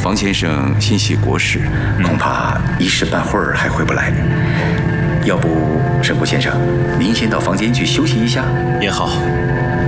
房先生心系国事，恐怕一时半会儿还回不来。要不，沈谷先生，您先到房间去休息一下。 也好。